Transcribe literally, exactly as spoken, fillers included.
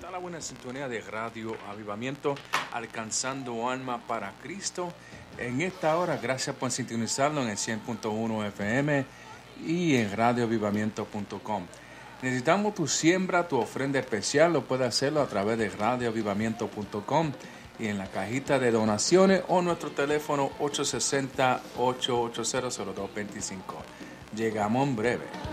Está la buena sintonía de Radio Avivamiento, alcanzando alma para Cristo. En esta hora, gracias por sintonizarlo en el cien punto uno F M y en radio avivamiento punto com. Necesitamos tu siembra, tu ofrenda especial. Lo puedes hacerlo a través de radio avivamiento punto com y en la cajita de donaciones o nuestro teléfono ocho seis cero, ocho ocho cero, cero dos dos cinco. Llegamos en breve.